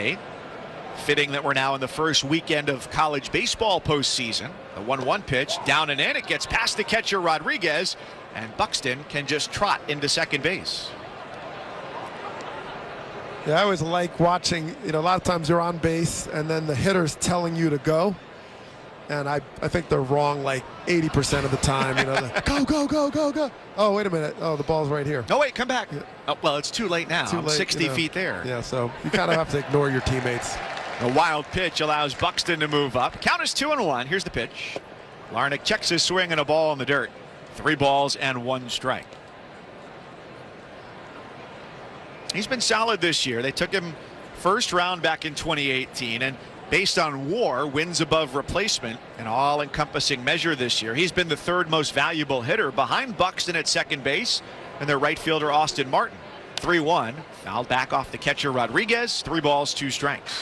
28. Fitting that we're now in the first weekend of college baseball postseason. The 1-1 pitch down and in. It gets past the catcher Rodriguez, and Buxton can just trot into second base. Yeah, I always like watching, a lot of times you're on base and then the hitter's telling you to go. And I think they're wrong like 80% of the time. Like, go, go, go, go, go. Oh, wait a minute. Oh, the ball's right here. No, wait, come back. Yeah. Oh, well, it's too late now. Too late, 60 feet there. Yeah, so you kind of have to ignore your teammates. A wild pitch allows Buxton to move up. Count is 2-1. Here's the pitch. Larnach checks his swing and a ball in the dirt. 3 balls and 1 strike. He's been solid this year. They took him first round back in 2018, and based on WAR, wins above replacement, an all-encompassing measure this year, he's been the 3rd most valuable hitter behind Buxton at second base and their right fielder Austin Martin. 3-1, fouled back off the catcher Rodriguez. 3 balls, 2 strikes.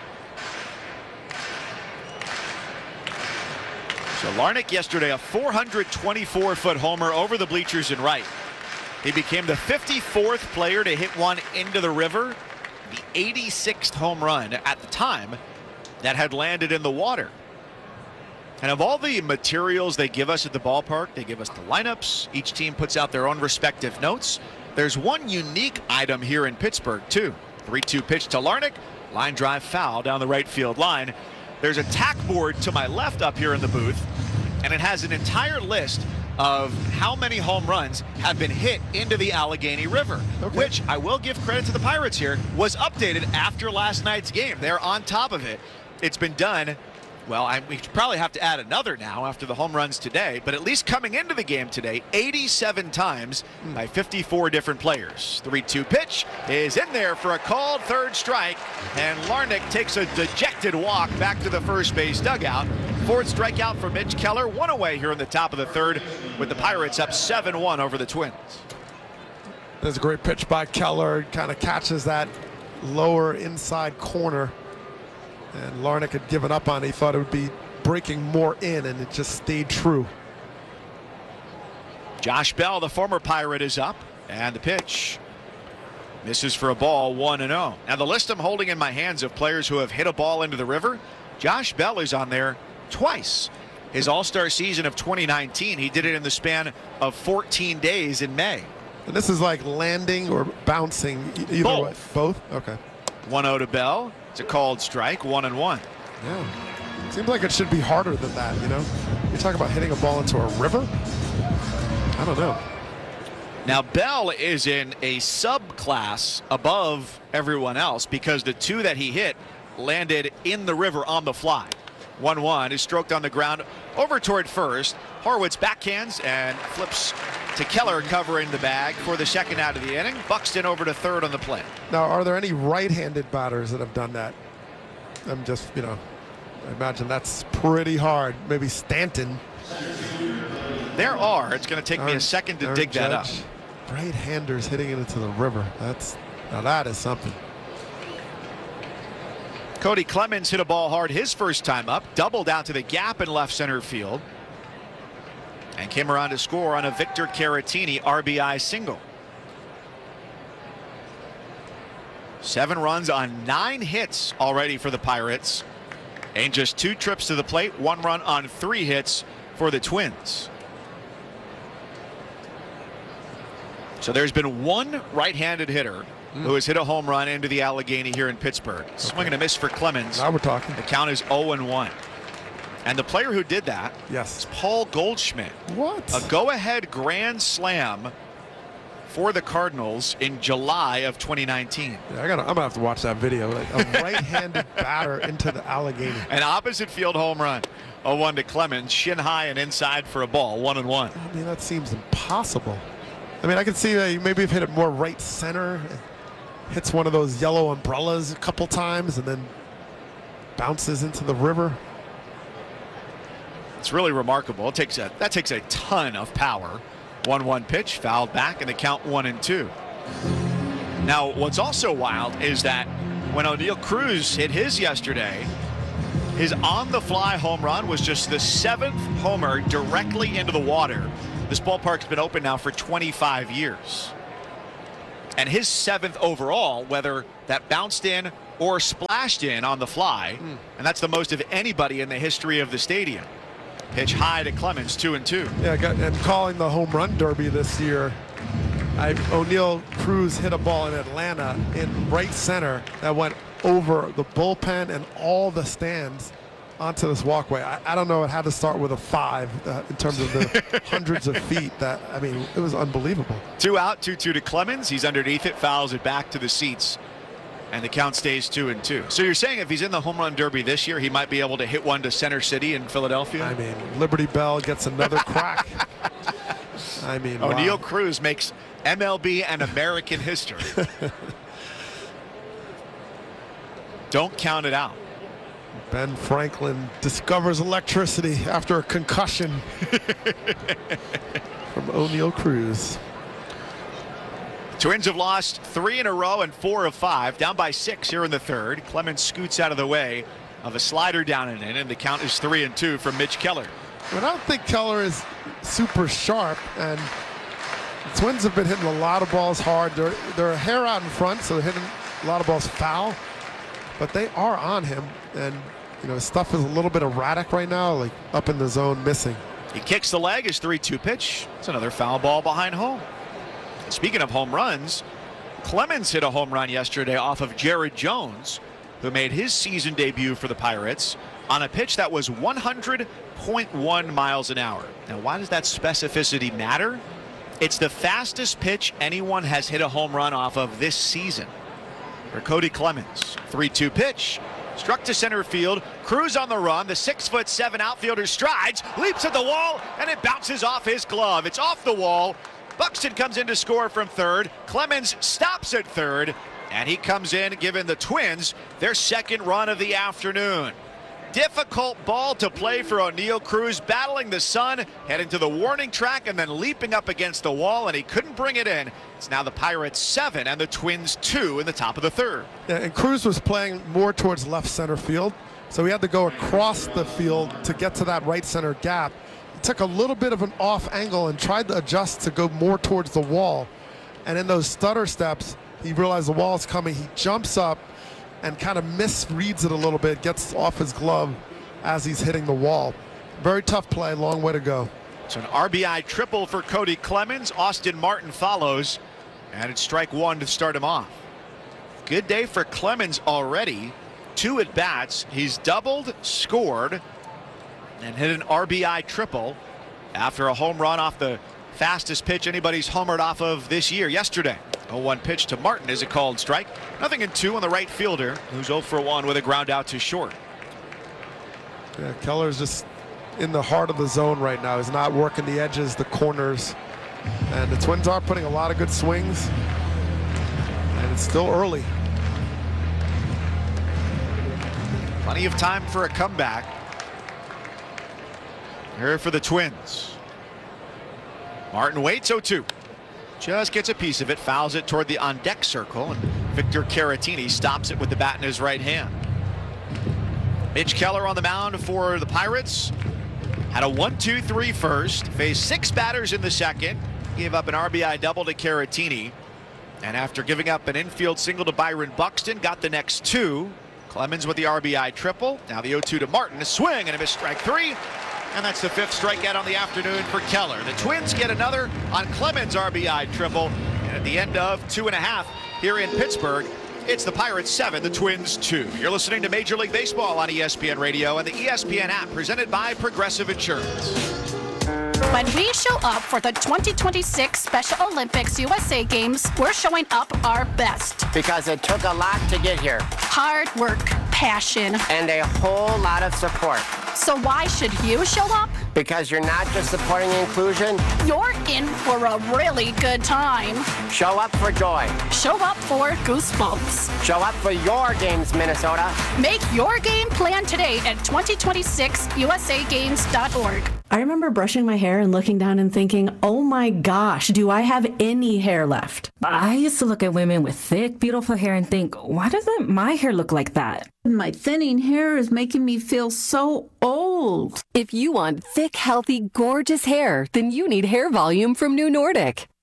So Larnach yesterday, a 424-foot homer over the bleachers in right. He became the 54th player to hit one into the river, the 86th home run at the time that had landed in the water. And of all the materials they give us at the ballpark, they give us the lineups. Each team puts out their own respective notes. There's one unique item here in Pittsburgh, too. 3-2 pitch to Larnach, line drive foul down the right field line. There's a tack board to my left up here in the booth, and it has an entire list of how many home runs have been hit into the Allegheny River, which I will give credit to the Pirates here, was updated after last night's game. They're on top of it. It's been done. Well, we probably have to add another now after the home runs today, but at least coming into the game today, 87 times by 54 different players. 3-2 pitch is in there for a called 3rd strike, and Larnach takes a dejected walk back to the first base dugout. 4th strikeout for Mitch Keller, 1 away here in the top of the 3rd, with the Pirates up 7-1 over the Twins. There's a great pitch by Keller, kind of catches that lower inside corner. And Larnach had given up on it. He thought it would be breaking more in, and it just stayed true. Josh Bell, the former Pirate, is up, and the pitch misses for a ball, 1-0. Now the list I'm holding in my hands of players who have hit a ball into the river, Josh Bell is on there twice. His All-Star season of 2019, he did it in the span of 14 days in May. And this is like landing or bouncing, either Both. way. Both? Okay. 1-0 to Bell. It's a called strike, 1-1. Yeah. Seems like it should be harder than that, You're talking about hitting a ball into a river? I don't know. Now Bell is in a subclass above everyone else because the 2 that he hit landed in the river on the fly. 1-1 is stroked on the ground over toward first. Horwitz backhands and flips to Keller, covering the bag for the 2nd out of the inning. Buxton over to 3rd on the play. Now, are there any right-handed batters that have done that? I'm just, I imagine that's pretty hard. Maybe Stanton. There are. It's going to take me a second to dig that up. Right-handers hitting it into the river. Now that is something. Cody Clemens hit a ball hard his first time up, doubled out to the gap in left center field, and came around to score on a Victor Caratini RBI single. 7 runs on 9 hits already for the Pirates, and just 2 trips to the plate, 1 run on 3 hits for the Twins. So there's been 1 right-handed hitter who has hit a home run into the Allegheny here in Pittsburgh. Swing and a miss for Clemens. Now we're talking. The count is 0-1. And the player who did that is Paul Goldschmidt. What? A go-ahead grand slam for the Cardinals in July of 2019. Yeah, I'm gonna have to watch that video. Like a right-handed batter into the Allegheny. An opposite field home run. 0-1 to Clemens, shin high and inside for a ball. 1-1. I mean, that seems impossible. I mean, I can see that maybe if hit it more right center, hits one of those yellow umbrellas a couple times, and then bounces into the river. It's really remarkable. That takes a ton of power. 1-1 pitch, fouled back, and the count 1-2. Now, what's also wild is that when O'Neill Cruz hit his yesterday, his on-the-fly home run was just the 7th homer directly into the water. This ballpark's been open now for 25 years. And his 7th overall, whether that bounced in or splashed in on the fly, and that's the most of anybody in the history of the stadium. Pitch high to Clemens, 2-2. Yeah, and calling the home run derby this year, O'Neill Cruz hit a ball in Atlanta in right center that went over the bullpen and all the stands onto this walkway. I don't know, it had to start with a 5 in terms of the hundreds of feet. It was unbelievable. 2 out, 2-2 to Clemens. He's underneath it, fouls it back to the seats, and the count stays 2-2. So you're saying if he's in the home run derby this year, he might be able to hit one to Center City in Philadelphia? Liberty Bell gets another crack. O'Neill wow. Cruz makes MLB and American history. Don't count it out. Ben Franklin discovers electricity after a concussion from O'Neill Cruz. Twins have lost 3 in a row and 4 of 5, down by 6 here in the third. Clemens scoots out of the way of a slider down and in, and the count is 3-2 from Mitch Keller. I don't think Keller is super sharp, and the Twins have been hitting a lot of balls hard. They're a hair out in front, so they're hitting a lot of balls foul, but they are on him, and his stuff is a little bit erratic right now, like up in the zone, missing. He kicks the leg, his 3-2 pitch. It's another foul ball behind home. Speaking of home runs, Clemens hit a home run yesterday off of Jared Jones, who made his season debut for the Pirates on a pitch that was 100.1 miles an hour. Now, why does that specificity matter? It's the fastest pitch anyone has hit a home run off of this season. For Cody Clemens, 3-2 pitch. Struck to center field. Cruz on the run. The 6'7" outfielder strides, leaps at the wall, and it bounces off his glove. It's off the wall. Buxton comes in to score from third. Clemens stops at third, and he comes in giving the Twins their second run of the afternoon. Difficult ball to play for O'Neill Cruz, battling the sun, heading to the warning track, and then leaping up against the wall, and he couldn't bring it in. It's now the Pirates 7 and the Twins 2 in the top of the third. Yeah, and Cruz was playing more towards left center field, so he had to go across the field to get to that right center gap. He took a little bit of an off angle and tried to adjust to go more towards the wall. And in those stutter steps, he realized the wall's coming. He jumps up and kind of misreads it a little bit, gets off his glove as he's hitting the wall. Very tough play, long way to go. It's an RBI triple for Cody Clemens. Austin Martin follows, and it's strike one to start him off. Good day for Clemens already. 2 at bats. He's doubled, scored, and hit an RBI triple after a home run off the fastest pitch anybody's homered off of this year yesterday. 0-1 pitch to Martin is a called strike. 0-2 on the right fielder, who's 0 for 1 with a ground out to short. Yeah, Keller's just in the heart of the zone right now. He's not working the edges, the corners, and the Twins are putting a lot of good swings, and it's still early. Plenty of time for a comeback here for the Twins. Martin waits, 0-2. Just gets a piece of it, fouls it toward the on-deck circle, and Victor Caratini stops it with the bat in his right hand. Mitch Keller on the mound for the Pirates. Had a 1-2-3 first, faced 6 batters in the second, gave up an RBI double to Caratini, and after giving up an infield single to Byron Buxton, got the next 2. Clemens with the RBI triple. Now the 0-2 to Martin, a swing and a missed strike 3. And that's the 5th strikeout on the afternoon for Keller. The Twins get another on Clemens' RBI triple. And at the end of 2.5 here in Pittsburgh, it's the Pirates 7, the Twins 2. You're listening to Major League Baseball on ESPN Radio and the ESPN app, presented by Progressive Insurance. When we show up for the 2026 Special Olympics USA Games, we're showing up our best. Because it took a lot to get here. Hard work, passion, and a whole lot of support. So why should you show up? Because you're not just supporting inclusion. You're in for a really good time. Show up for joy. Show up for goosebumps. Show up for your games, Minnesota. Make your game plan today at 2026usagames.org. I remember brushing my hair and looking down and thinking, oh my gosh, do I have any hair left? I used to look at women with thick, beautiful hair and think, why doesn't my hair look like that? My thinning hair is making me feel so old. If you want thick, healthy, gorgeous hair, then you need Hair Volume from New Nordic.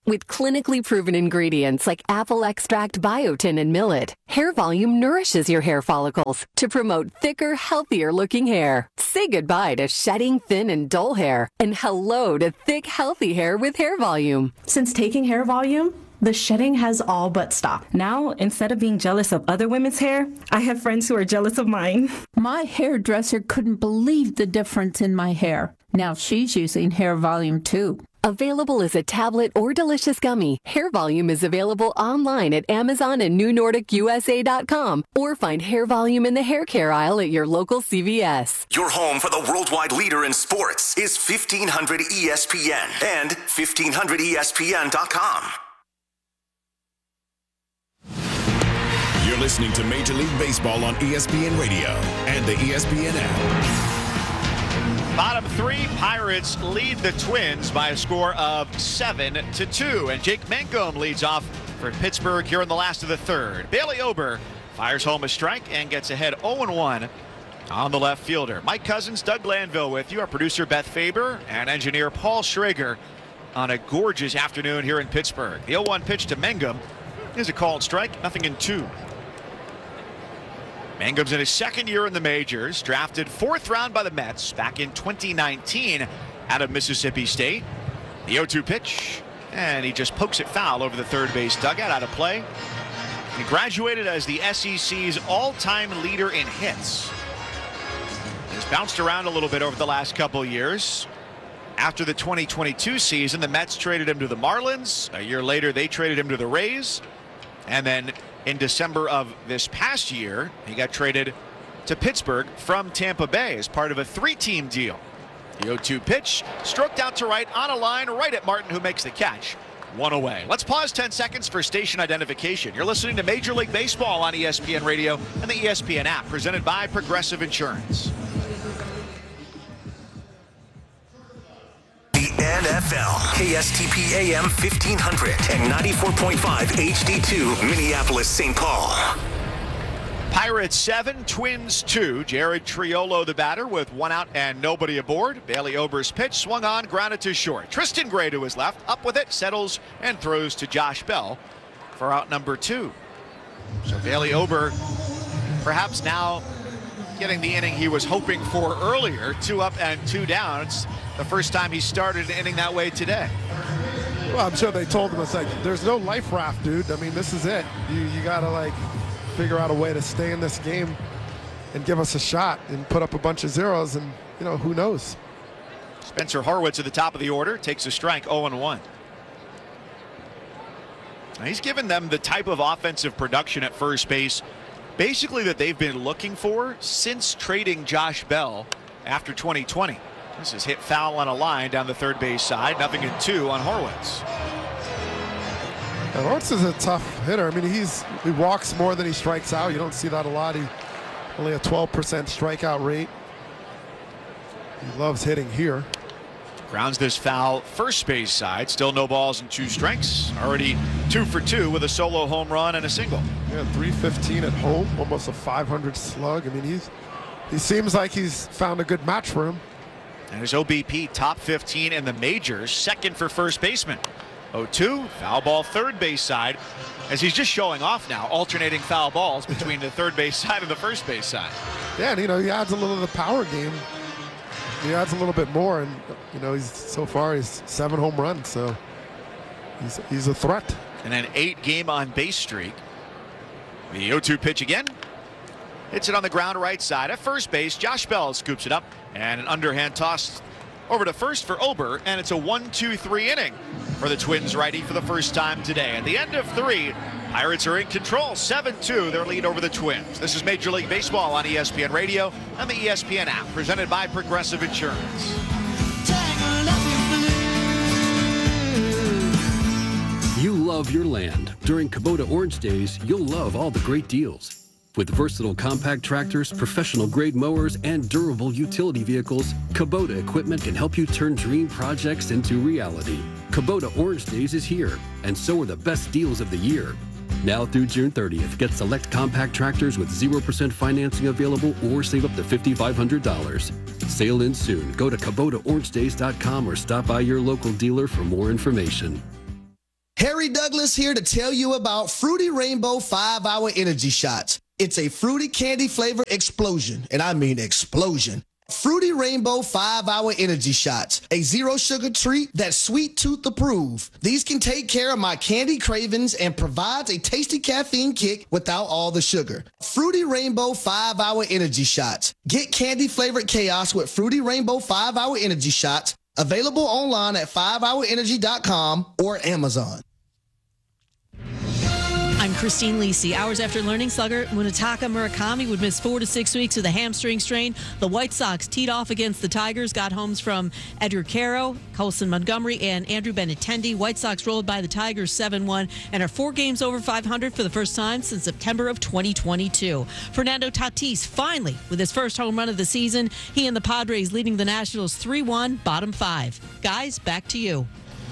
With clinically proven ingredients like apple extract, biotin, and millet, Hair Volume nourishes your hair follicles to promote thicker, healthier-looking hair. Say goodbye to shedding, thin, and dull hair, and hello to thick, healthy hair with Hair Volume. Since taking Hair Volume, the shedding has all but stopped. Now, instead of being jealous of other women's hair, I have friends who are jealous of mine. My hairdresser couldn't believe the difference in my hair. Now she's using Hair Volume too. Available as a tablet or delicious gummy, Hair Volume is available online at Amazon and NewNordicUSA.com, or find Hair Volume in the hair care aisle at your local CVS. Your home for the worldwide leader in sports is 1500 ESPN and 1500ESPN.com. You're listening to Major League Baseball on ESPN Radio and the ESPN app. Bottom three, Pirates lead the Twins by a score of 7-2. And Jake Mangum leads off for Pittsburgh here in the last of the third. Bailey Ober fires home a strike and gets ahead 0-1 on the left fielder. Mike Cousins, Doug Glanville with you, our producer Beth Faber, and engineer Paul Schrager on a gorgeous afternoon here in Pittsburgh. The 0-1 pitch to Mangum is a called strike, nothing in two. Mangum's in his second year in the majors, drafted 4th round by the Mets back in 2019 out of Mississippi State. The 0-2 pitch, and he just pokes it foul over the third base dugout, out of play. He graduated as the SEC's all-time leader in hits. He's bounced around a little bit over the last couple years. After the 2022 season, the Mets traded him to the Marlins. A year later, they traded him to the Rays. And then in December of this past year, he got traded to Pittsburgh from Tampa Bay as part of a 3-team deal. The 0-2 pitch, stroked out to right on a line right at Martin, who makes the catch. One away. Let's pause 10 seconds for station identification. You're listening to Major League Baseball on ESPN Radio and the ESPN app, presented by Progressive Insurance. NFL, KSTP AM 1500 and 94.5 HD2, Minneapolis, St. Paul. Pirates 7, Twins 2. Jared Triolo, the batter, with 1 out and nobody aboard. Bailey Ober's pitch swung on, grounded to short. Tristan Gray to his left, up with it, settles and throws to Josh Bell for out number 2. So Bailey Ober perhaps now getting the inning he was hoping for earlier. 2 up and 2 down. It's the first time he started an inning that way today. Well, I'm sure they told him, it's like, there's no life raft, dude. I mean, this is it. You got to, like, figure out a way to stay in this game and give us a shot and put up a bunch of zeros, and, you know, who knows. Spencer Horwitz at the top of the order takes a strike, 0-1. Now, he's given them the type of offensive production at first base basically that they've been looking for since trading Josh Bell after 2020. This is hit foul on a line down the third base side. Nothing in 2 on Horwitz. And Horwitz is a tough hitter. I mean, he walks more than he strikes out. You don't see that a lot. He only a 12% strikeout rate. He loves hitting here. Grounds this foul first base side. Still no balls and 2 strikes. Already 2 for 2 with a solo home run and a single. Yeah, 315 at home, almost a 500 slug. I mean, he seems like he's found a good match for him. And his OBP top 15 in the majors, second for first baseman. 0-2, foul ball third base side, as he's just showing off now, alternating foul balls between the third base side and the first base side. Yeah, and, you know, he adds a little of the power game. He adds a little bit more, and, you know, he's 7 home runs, so he's a threat. And an 8-game on base streak. The 0-2 pitch again. Hits it on the ground right side. At first base, Josh Bell scoops it up, and an underhand toss over to first for Ober, and it's a 1-2-3 inning for the Twins righty for the first time today. At the end of 3, Pirates are in control, 7-2, their lead over the Twins. This is Major League Baseball on ESPN Radio and the ESPN app, presented by Progressive Insurance. You love your land. During Kubota Orange Days, you'll love all the great deals. With versatile compact tractors, professional-grade mowers, and durable utility vehicles, Kubota equipment can help you turn dream projects into reality. Kubota Orange Days is here, and so are the best deals of the year. Now through June 30th, get select compact tractors with 0% financing available or save up to $5,500. Sale ends soon. Go to KubotaOrangeDays.com or stop by your local dealer for more information. Harry Douglas here to tell you about Fruity Rainbow 5-Hour Energy Shots. It's a fruity candy flavor explosion, and I mean explosion. Fruity Rainbow 5-Hour Energy Shots, a zero sugar treat that's sweet tooth approved. These can take care of my candy cravings and provides a tasty caffeine kick without all the sugar. Fruity Rainbow 5-Hour Energy Shots. Get candy flavored chaos with Fruity Rainbow 5-Hour Energy Shots. Available online at 5hourenergy.com or Amazon. I'm Christine Lisi. Hours after learning slugger Munetaka Murakami would miss 4 to 6 weeks with a hamstring strain, the White Sox teed off against the Tigers, got homes from Edgar Caro, Colson Montgomery, and Andrew Benintendi. White Sox rolled by the Tigers 7-1 and are 4 games over 500 for the first time since September of 2022. Fernando Tatis finally with his first home run of the season. He and the Padres leading the Nationals 3-1, bottom 5. Guys, back to you.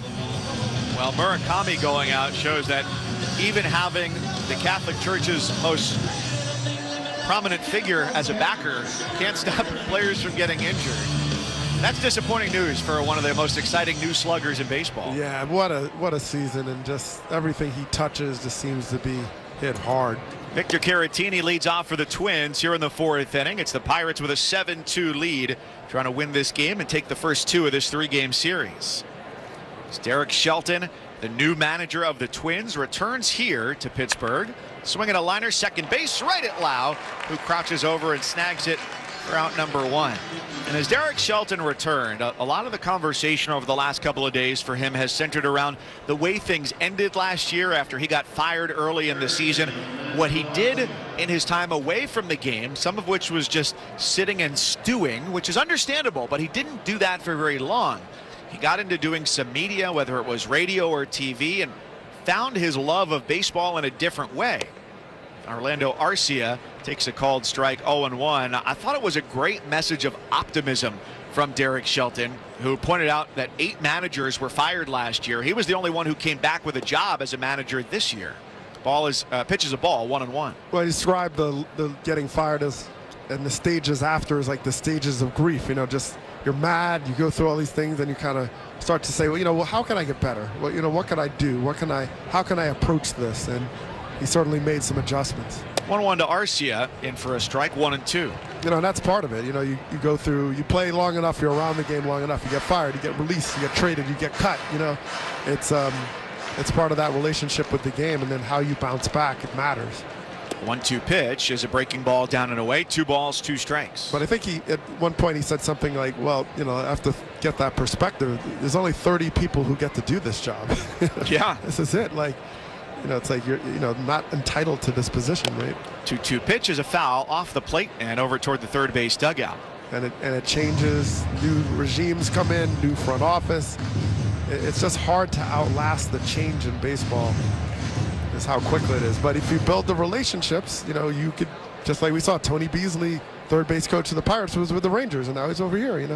Well, Murakami going out shows that even having the Catholic Church's most prominent figure as a backer can't stop players from getting injured. That's disappointing news for one of the most exciting new sluggers in baseball. Yeah, what a season, and just everything he touches just seems to be hit hard. Victor Caratini leads off for the Twins here in the 4th inning. It's the Pirates with a 7-2 lead, trying to win this game and take the first 2 of this 3-game series. It's Derek Shelton, the new manager of the Twins, returns here to Pittsburgh. Swinging a liner, second base, right at Lau, who crouches over and snags it for out number 1. And as Derek Shelton returned, a lot of the conversation over the last couple of days for him has centered around the way things ended last year after he got fired early in the season. What he did in his time away from the game, some of which was just sitting and stewing, which is understandable, but he didn't do that for very long. He got into doing some media, whether it was radio or TV, and found his love of baseball in a different way. Orlando Arcia takes a called strike 0-1. I thought it was a great message of optimism from Derek Shelton, who pointed out that 8 managers were fired last year. He was the only one who came back with a job as a manager this year. Pitches a ball 1-1. Well, he described the getting fired as, and the stages after is like the stages of grief. You know, just you're mad, you go through all these things, and you kind of start to say, well, how can I get better? Well, what can I do? How can I approach this? And he certainly made some adjustments. 1-1 to Arcia, in for a strike, 1-2. And that's part of it. You go through, you play long enough, you're around the game long enough, you get fired, you get released, you get traded, you get cut. It's part of that relationship with the game, and then how you bounce back, it matters. 1-2 pitch is a breaking ball down and away. 2 balls, 2 strikes. But I think at one point he said something like, well, I have to get that perspective. There's only 30 people who get to do this job. Yeah. This is it. It's like you're not entitled to this position, right? 2-2 pitch is a foul off the plate and over toward the third base dugout. And it changes. New regimes come in, new front office. It's just hard to outlast the change in baseball. Is how quickly it is. But if you build the relationships, you could, just like we saw Tony Beasley, third base coach of the Pirates, was with the Rangers, and now he's over here.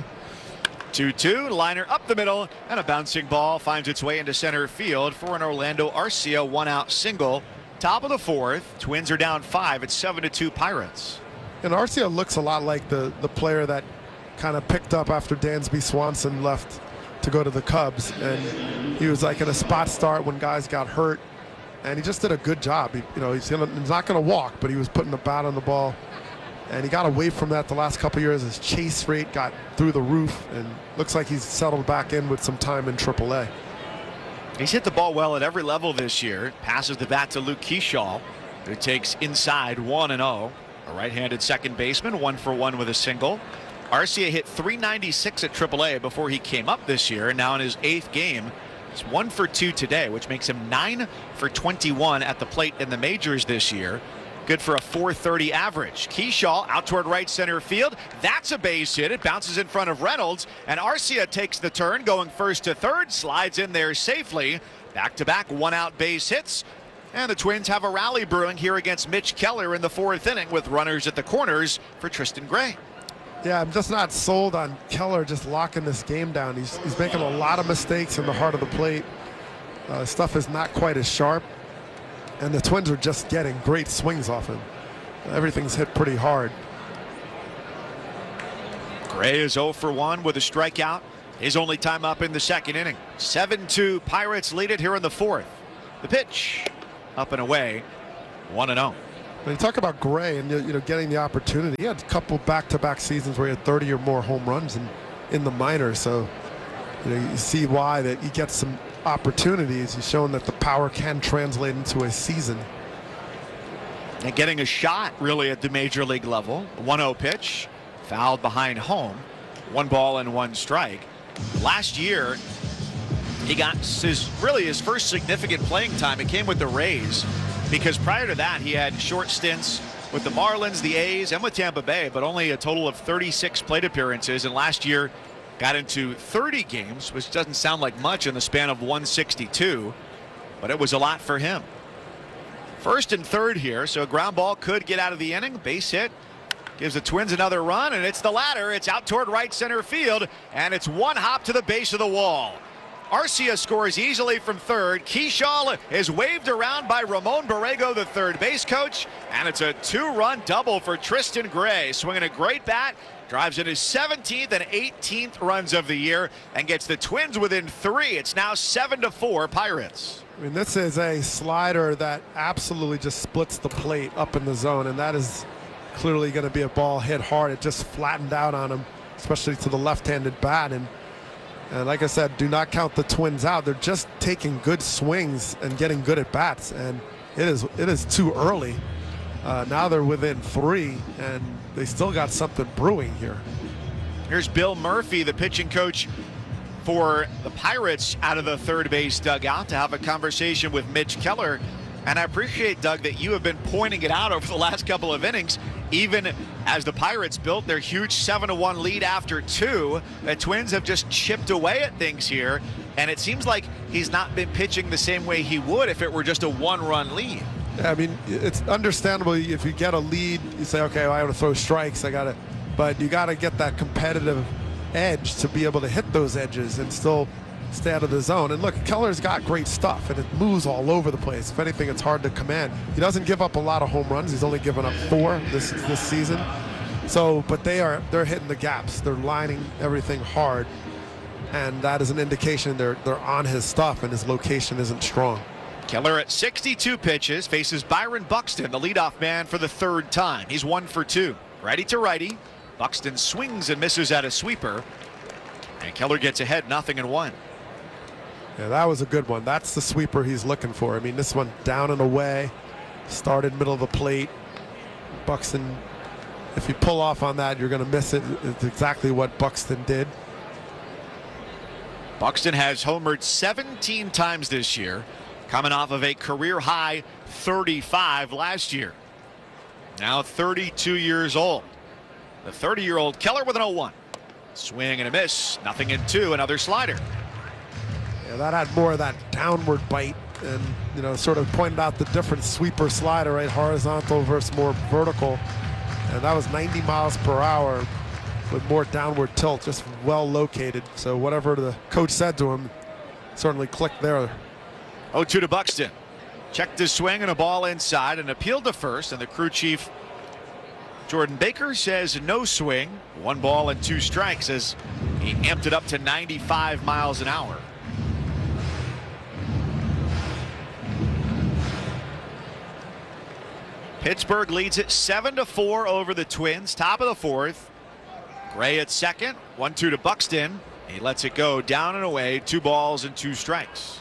2-2, liner up the middle, and a bouncing ball finds its way into center field for an Orlando Arcia 1-out single. Top of the 4th, Twins are down 5. It's 7-2 Pirates. And Arcia looks a lot like the player that kind of picked up after Dansby Swanson left to go to the Cubs, and he was like in a spot start when guys got hurt. And he just did a good job. He's not going to walk, but he was putting the bat on the ball. And he got away from that the last couple of years. His chase rate got through the roof, and looks like he's settled back in with some time in AAA. He's hit the ball well at every level this year. Passes the bat to Luke Keyshaw, who takes inside 1-0. A right-handed second baseman, 1-for-1 with a single. Arcia hit .396 at AAA before he came up this year, and now in his 8th game, he's 1-for-2 today, which makes him 9-for-21 at the plate in the majors this year. Good for a .430 average. Keyshaw out toward right center field. That's a base hit. It bounces in front of Reynolds, and Arcia takes the turn, going first to third, slides in there safely. Back-to-back 1-out base hits. And the Twins have a rally brewing here against Mitch Keller in the 4th inning with runners at the corners for Tristan Gray. Yeah, I'm just not sold on Keller just locking this game down. He's making a lot of mistakes in the heart of the plate. Stuff is not quite as sharp. And the Twins are just getting great swings off him. Everything's hit pretty hard. Gray is 0-for-1 with a strikeout. His only time up in the 2nd inning. 7-2 Pirates lead it here in the 4th. The pitch, up and away, 1-0. When you talk about Gray and getting the opportunity, he had a couple back-to-back seasons where he had 30 or more home runs in the minors. So you see why that he gets some opportunities. He's shown that the power can translate into a season. And getting a shot really at the major league level. 1-0 pitch, fouled behind home. 1 ball and 1 strike. Last year, he got his first significant playing time. It came with the Rays, because prior to that he had short stints with the Marlins, the A's, and with Tampa Bay, but only a total of 36 plate appearances. And last year got into 30 games, which doesn't sound like much in the span of 162, but it was a lot for him. First and third here, so a ground ball could get out of the inning. Base hit gives the Twins another run, and it's the ladder. It's out toward right center field, and it's one hop to the base of the wall. Arcia scores easily from third. Keyshaw is waved around by Ramon Borrego, the third base coach, and it's a 2-run double for Tristan Gray. Swinging a great bat, drives in his 17th and 18th runs of the year, and gets the Twins within 3. It's now 7-4 Pirates. I mean, this is a slider that absolutely just splits the plate up in the zone, and that is clearly going to be a ball hit hard. It just flattened out on him, especially to the left-handed bat. And like I said, do not count the Twins out. They're just taking good swings and getting good at bats, and it is too early. Now they're within 3, and they still got something brewing here. Here's Bill Murphy, the pitching coach for the Pirates, out of the third base dugout to have a conversation with Mitch Keller. And I appreciate, Doug, that you have been pointing it out over the last couple of innings. Even as the Pirates built their huge 7-1 lead after 2, the Twins have just chipped away at things here. And it seems like he's not been pitching the same way he would if it were just a 1-run lead. Yeah, I mean, it's understandable if you get a lead, you say, okay, well, I got to throw strikes. But you got to get that competitive edge to be able to hit those edges and still stay out of the zone. And look, Keller's got great stuff, and it moves all over the place. If anything, it's hard to command. He doesn't give up a lot of home runs. He's only given up 4 this season. So, but they're hitting the gaps. They're lining everything hard, and that is an indication they're on his stuff, and his location isn't strong. Keller at 62 pitches faces Byron Buxton, the leadoff man, for the 3rd time. He's 1 for 2. Righty to righty. Buxton swings and misses at a sweeper, and Keller gets ahead 0-1. Yeah, that was a good one. That's the sweeper he's looking for. I mean, this one down and away, started middle of the plate. Buxton, if you pull off on that, you're going to miss it. It's exactly what Buxton did. Buxton has homered 17 times this year, coming off of a career high 35 last year. Now 32 years old. The 30-year-old Keller with an 0-1. Swing and a miss. 0-2. Another slider. Yeah, that had more of that downward bite, and sort of pointed out the different sweeper slider, right? Horizontal versus more vertical, and that was 90 miles per hour with more downward tilt, just well located. So whatever the coach said to him certainly clicked there. 0-2 to Buxton. Checked his swing and a ball inside and appealed to first, and the crew chief Jordan Baker says no swing. 1 ball and 2 strikes as he amped it up to 95 miles an hour. Pittsburgh leads it 7-4 over the Twins. Top of the 4th. Gray at second. 1-2 to Buxton. He lets it go down and away. 2 balls and 2 strikes.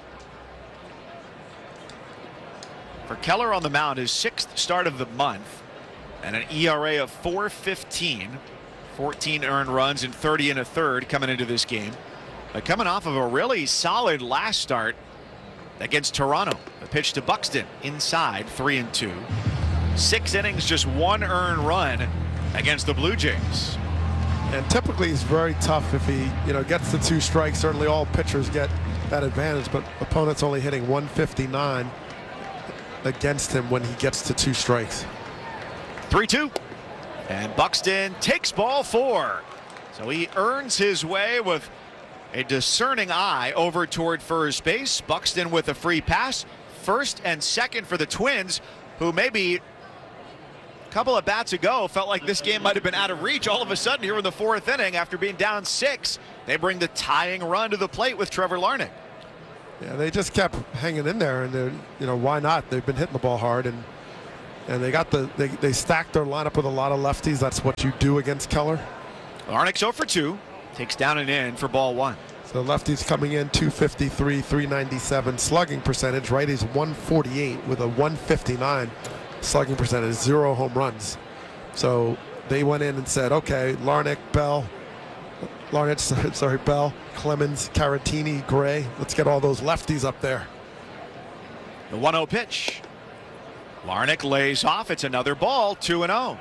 For Keller on the mound, his 6th start of the month, and an ERA of 4.15. 14 earned runs and 30 1/3 coming into this game. But coming off of a really solid last start against Toronto. The pitch to Buxton inside, 3-2. 6 innings, just 1 earned run against the Blue Jays. And typically he's very tough if he gets the 2 strikes. Certainly all pitchers get that advantage, but opponents only hitting 159 against him when he gets to 2 strikes. 3-2, and Buxton takes ball 4. So he earns his way with a discerning eye over toward first base. Buxton with a free pass, 1st and 2nd for the Twins, who maybe a couple of bats ago felt like this game might have been out of reach. All of a sudden here in the 4th inning, after being down 6, they bring the tying run to the plate with Trevor Larnach. Yeah, they just kept hanging in there, and why not? They've been hitting the ball hard, and they got they stacked their lineup with a lot of lefties. That's what you do against Keller. Larnach 0 for 2, takes down and in for ball 1. So lefties coming in 253, 397 slugging percentage. Righties 148 with a 159 slugging percentage, 0 home runs. So they went in and said, okay, Bell, Clemens, Caratini, Gray. Let's get all those lefties up there. The 1-0 pitch. Larnach lays off. It's another ball, 2-0.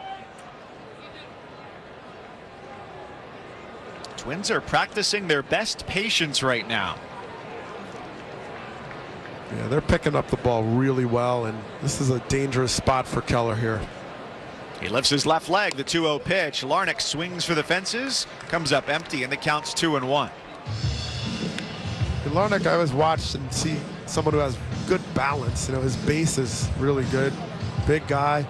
Twins are practicing their best patience right now. Yeah, they're picking up the ball really well, and this is a dangerous spot for Keller here. He lifts his left leg, the 2-0 pitch. Larnach swings for the fences, comes up empty, and the count's 2-1. In Larnach, I always watch and see someone who has good balance. His base is really good. Big guy.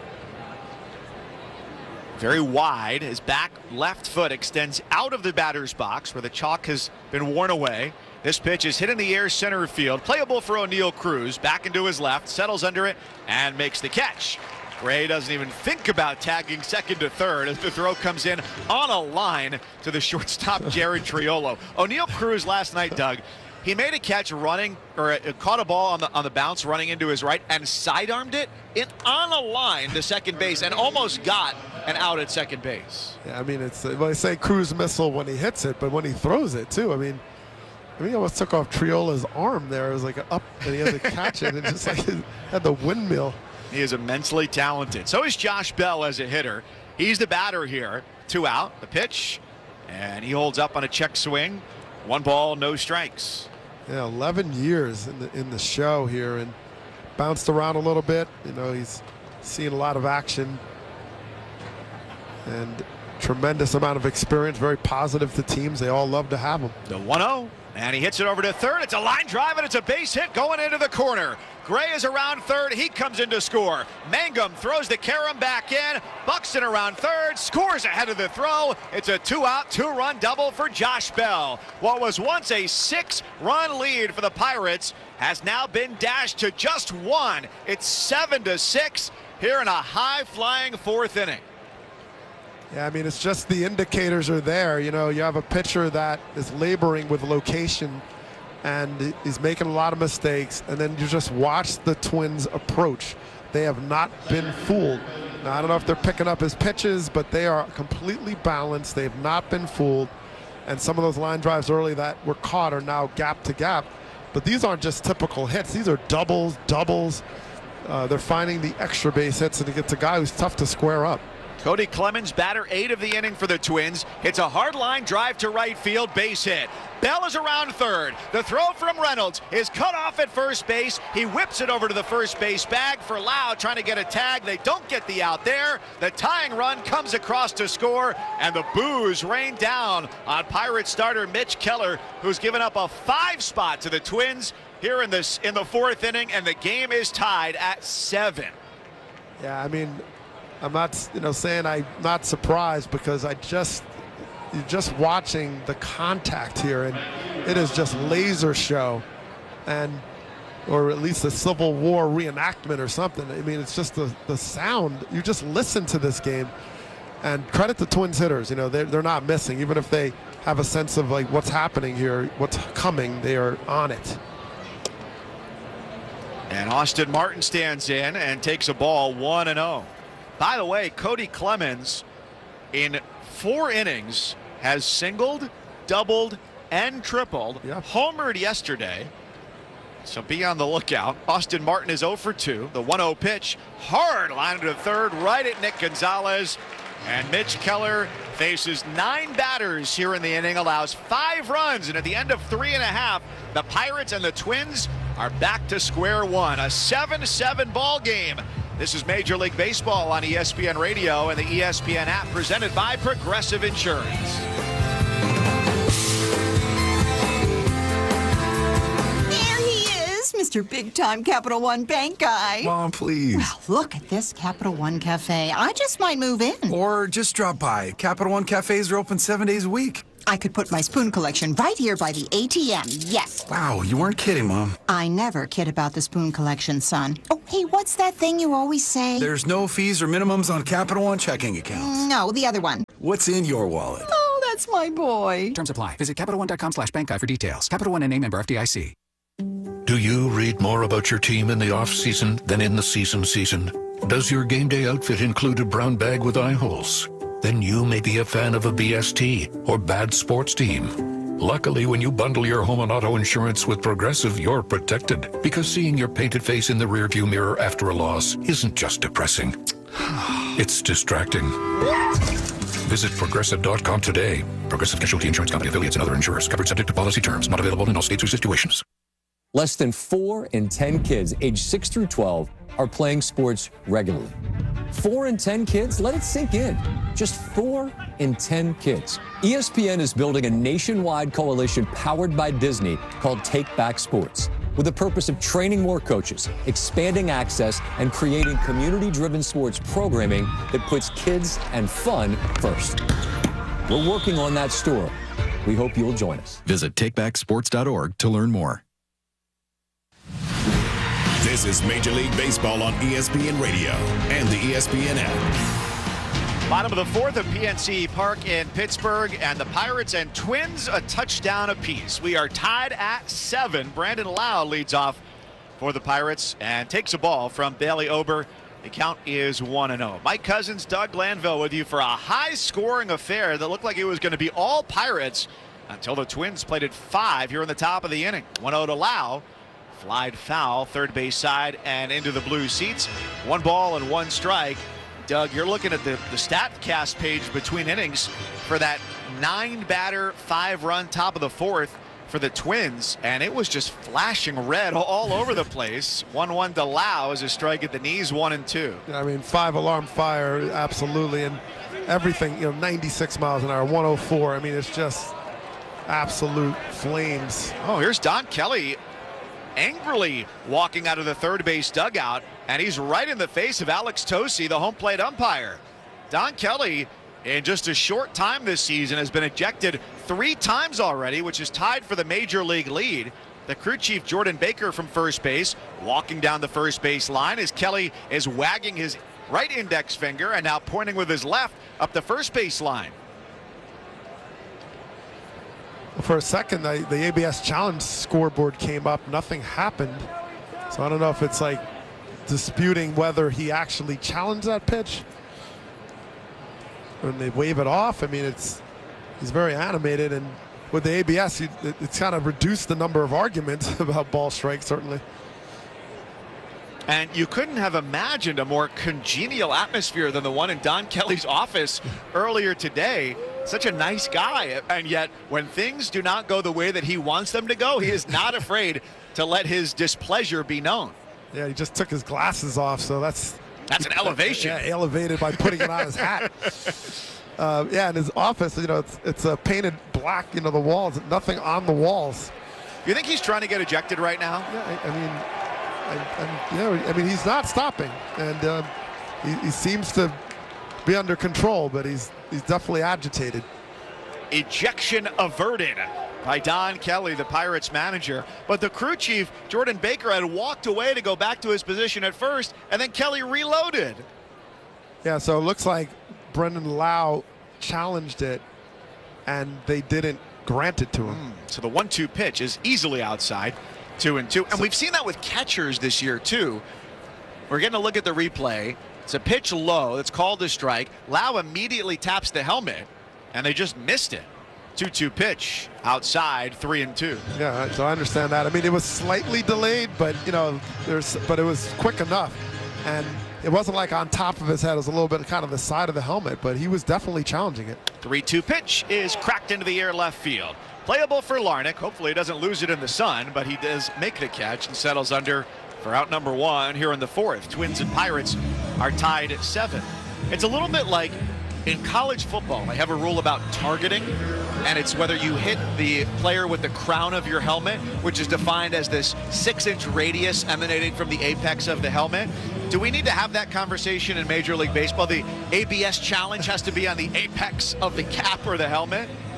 Very wide. His back left foot extends out of the batter's box where the chalk has been worn away. This pitch is hit in the air center field. Playable for O'Neill Cruz. Back into his left, settles under it, and makes the catch. Gray doesn't even think about tagging second to third as the throw comes in on a line to the shortstop, Jared Triolo. O'Neill Cruz last night, Doug, he made a catch running, or caught a ball on the bounce running into his right and sidearmed it on a line to second base and almost got an out at second base. Yeah, they say Cruz missile when he hits it, but when he throws it too, he almost took off Triola's arm there. It was like up, and he had to catch it, and just like had the windmill. He is immensely talented. So is Josh Bell as a hitter. He's the batter here. 2 out, the pitch, and he holds up on a check swing. 1 ball, no strikes. Yeah, 11 years in the show here, and bounced around a little bit. He's seen a lot of action and tremendous amount of experience. Very positive to teams. They all love to have him. The 1-0, and he hits it over to third. It's a line drive, and it's a base hit going into the corner. Gray is around third. He comes in to score. Mangum throws the carom back in. Buxton around third. Scores ahead of the throw. It's a 2-out, 2-run double for Josh Bell. What was once a 6-run lead for the Pirates has now been dashed to just 1. It's 7-6 here in a high-flying 4th inning. Yeah, it's just the indicators are there. You have a pitcher that is laboring with location, and he's making a lot of mistakes, and then you just watch the Twins approach. They have not been fooled. Now, I don't know if they're picking up his pitches, but they are completely balanced. They have not been fooled, and some of those line drives early that were caught are now gap to gap. But these aren't just typical hits. These are doubles. They're finding the extra base hits, and it's a guy who's tough to square up. Cody Clemens, batter 8 of the inning for the Twins. Hits a hard line drive to right field, base hit. Bell is around third. The throw from Reynolds is cut off at first base. He whips it over to the first base bag for Lau, trying to get a tag. They don't get the out there. The tying run comes across to score, and the boos rain down on Pirates starter Mitch Keller, who's given up a 5 spot to the Twins here in the 4th inning, and the game is tied at 7. Yeah, I'm not, saying I'm not surprised, because you're just watching the contact here, and it is just laser show, or at least a Civil War reenactment or something. It's just the sound. You just listen to this game, and credit the Twins hitters. They're not missing, even if they have a sense of like what's happening here, what's coming. They are on it. And Austin Martin stands in and takes a ball 1-0. By the way, Cody Clemens in 4 innings has singled, doubled, and tripled. Homered yesterday. So be on the lookout. Austin Martin is 0 for 2. The 1-0 pitch, hard line to third, right at Nick Gonzalez. And Mitch Keller faces 9 batters here in the inning, allows 5 runs, and at the end of 3.5, the Pirates and the Twins are back to square one. A 7-7 ball game. This is Major League Baseball on ESPN Radio and the ESPN app, presented by Progressive Insurance. There he is, Mr. Big-Time Capital One Bank guy. Mom, please. Well, look at this Capital One Cafe. I just might move in. Or just drop by. Capital One Cafes are open 7 days a week. I could put my spoon collection right here by the ATM. Yes. Wow, you weren't kidding, Mom. I never kid about the spoon collection, son. Oh, hey, what's that thing you always say? There's no fees or minimums on Capital One checking accounts. No, the other one. What's in your wallet? Oh, that's my boy. Terms apply. Visit CapitalOne.com/bank guide for details. Capital One and a member FDIC. Do you read more about your team in the off-season than in the season? Does your game day outfit include a brown bag with eye holes? Then you may be a fan of a BST or bad sports team. Luckily, when you bundle your home and auto insurance with Progressive, you're protected, because seeing your painted face in the rearview mirror after a loss isn't just depressing. It's distracting. Visit Progressive.com today. Progressive Casualty Insurance Company, affiliates, and other insurers. Covered subject to policy terms. Not available in all states or situations. Less than 4 in 10 kids aged 6 through 12 are playing sports regularly. 4 in 10 kids? Let it sink in. Just 4 in 10 kids. ESPN is building a nationwide coalition powered by Disney called Take Back Sports, with the purpose of training more coaches, expanding access, and creating community-driven sports programming that puts kids and fun first. We're working on that story. We hope you'll join us. Visit takebacksports.org to learn more. This is Major League Baseball on ESPN Radio and the ESPN app. Bottom of the fourth at PNC Park in Pittsburgh, and the Pirates and Twins a touchdown apiece. We are tied at 7. Brandon Lau leads off for the Pirates and takes a ball from Bailey Ober. The count is 1-0. Mike Cousins, Doug Glanville with you for a high-scoring affair that looked like it was going to be all Pirates until the Twins played at 5 here in the top of the inning. 1-0 to Lau. Flied foul, third base side and into the blue seats. 1 ball and 1 strike. Doug, you're looking at the StatCast page between innings for that 9-batter, 5-run top of the fourth for the Twins, and it was just flashing red all over the place. 1-1 to Lau as a strike at the knees, 1-2. I mean, 5-alarm fire, absolutely, and everything, 96 miles an hour, 104. I mean, it's just absolute flames. Oh, here's Don Kelly angrily walking out of the third base dugout, and he's right in the face of Alex Tosi, the home plate umpire. Don Kelly, in just a short time this season, has been ejected 3 times already, which is tied for the major league lead. The crew chief, Jordan Baker, from first base, walking down the first base line as Kelly is wagging his right index finger and now pointing with his left up the first base line. For a second, the ABS challenge scoreboard came up. Nothing happened. So I don't know if it's like disputing whether he actually challenged that pitch. When they wave it off, I mean, he's very animated. And with the ABS, it's kind of reduced the number of arguments about ball strikes, certainly. And you couldn't have imagined a more congenial atmosphere than the one in Don Kelly's office earlier today. Such a nice guy, and yet when things do not go the way that he wants them to go, he is not afraid to let his displeasure be known. Yeah, he just took his glasses off, so that's an elevation. Yeah, elevated by putting it on his hat. Yeah, in his office, it's a painted black, the walls, nothing on the walls. You think he's trying to get ejected right now? Yeah, I mean, he's not stopping, and he seems to be under control, but he's definitely agitated. Ejection averted by Don Kelly, the Pirates manager. But the crew chief, Jordan Baker, had walked away to go back to his position at first, and then Kelly reloaded. Yeah, so it looks like Brandon Lau challenged it, and they didn't grant it to him. So the 1-2 pitch is easily outside, 2-2. And we've seen that with catchers this year, too. We're getting a look at the replay. It's a pitch low. It's called a strike. Lau immediately taps the helmet, and they just missed it. 2-2 pitch outside, 3-2. Yeah, so I understand that. I mean, it was slightly delayed, but but it was quick enough, and it wasn't like on top of his head. It was a little bit kind of the side of the helmet, but he was definitely challenging it. 3-2 pitch is cracked into the air left field. Playable for Larnach. Hopefully he doesn't lose it in the sun, but he does make the catch and settles under for out number 1 here in the fourth. Twins and Pirates are tied at 7. It's a little bit like in college football. They have a rule about targeting, and it's whether you hit the player with the crown of your helmet, which is defined as this 6-inch radius emanating from the apex of the helmet. Do we need to have that conversation in Major League Baseball? The ABS challenge has to be on the apex of the cap or the helmet?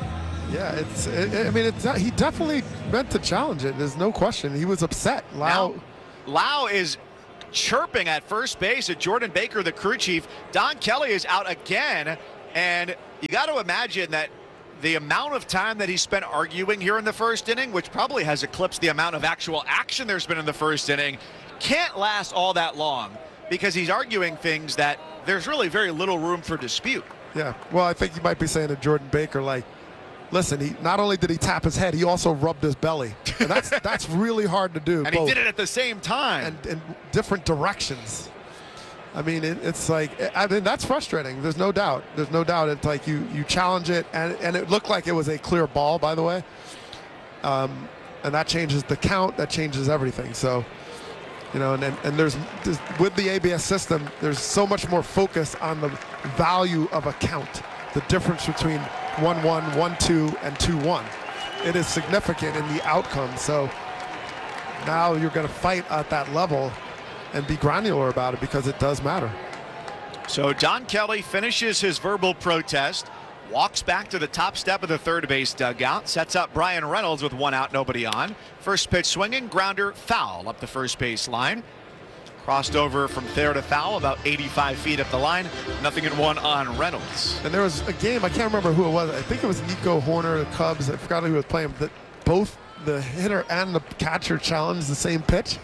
Yeah, he definitely meant to challenge it. There's no question. He was upset. Lau is chirping at first base at Jordan Baker, the crew chief. Don Kelly is out again, and you got to imagine that the amount of time that he spent arguing here in the first inning, which probably has eclipsed the amount of actual action there's been in the first inning, can't last all that long because he's arguing things that there's really very little room for dispute. Yeah, well, I think you might be saying to Jordan Baker, like, listen, he not only did he tap his head, he also rubbed his belly. And that's really hard to do. And both. He did it at the same time. And in different directions. I mean, it's like, that's frustrating. There's no doubt. There's no doubt. It's like you challenge it, and it looked like it was a clear ball, by the way. And that changes the count. That changes everything. So, and there's with the ABS system, there's so much more focus on the value of a count. The difference between 1-1, 1-2, and 2-1. It is significant in the outcome. So now you're going to fight at that level and be granular about it because it does matter. So Don Kelly finishes his verbal protest, walks back to the top step of the third base dugout, sets up Brian Reynolds with one out, nobody on. First pitch swinging, grounder, foul up the first base line. Crossed over from there to foul, about 85 feet up the line. 0-1 on Reynolds. And there was a game, I can't remember who it was. I think it was Nico Horner, the Cubs. I forgot who was playing. That both the hitter and the catcher challenged the same pitch.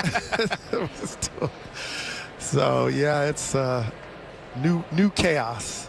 So, yeah, it's new chaos.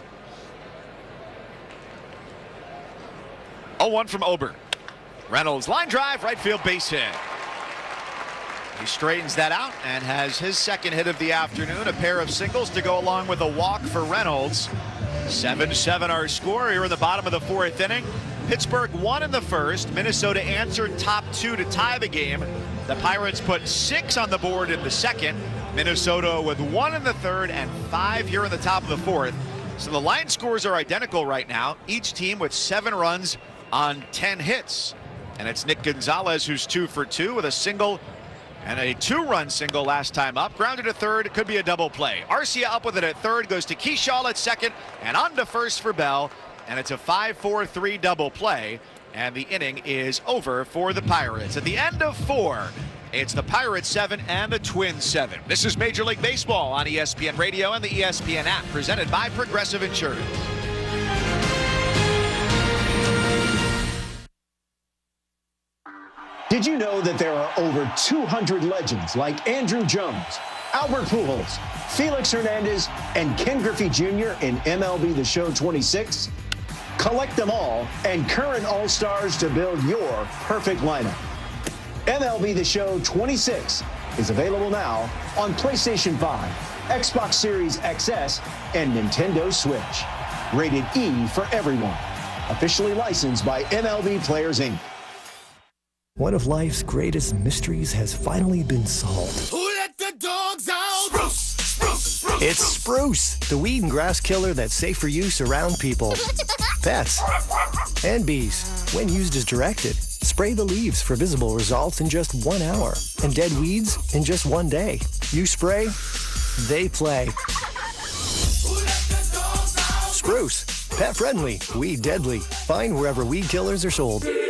0-1 from Ober. Reynolds, line drive, right field base hit. He straightens that out and has his second hit of the afternoon. A pair of singles to go along with a walk for Reynolds. 7-7 our score here in the bottom of the fourth inning. Pittsburgh won in the first. Minnesota answered top two to tie the game. The Pirates put 6 on the board in the second. Minnesota with 1 in the third and 5 here in the top of the fourth. So the line scores are identical right now. Each team with 7 runs on 10 hits. And it's Nick Gonzalez who's 2 for 2 with a single and a 2-run single last time up. Grounded to third, it could be a double play. Arcia up with it at third, goes to Keyshaw at second, and on to first for Bell. And it's a 5-4-3 double play, and the inning is over for the Pirates. At the end of 4, it's the Pirates 7 and the Twins 7. This is Major League Baseball on ESPN Radio and the ESPN app, presented by Progressive Insurance. Did you know that there are over 200 legends like Andruw Jones, Albert Pujols, Felix Hernandez, and Ken Griffey Jr. in MLB The Show 26? Collect them all and current All-Stars to build your perfect lineup. MLB The Show 26 is available now on PlayStation 5, Xbox Series XS, and Nintendo Switch. Rated E for everyone. Officially licensed by MLB Players, Inc. One of life's greatest mysteries has finally been solved. Who let the dogs out? Spruce, spruce, spruce. It's Spruce, the weed and grass killer that's safe for use around people, pets, and bees. When used as directed, spray the leaves for visible results in just 1 hour, and dead weeds in just 1 day. You spray, they play. Spruce, pet friendly, weed deadly. Find wherever weed killers are sold.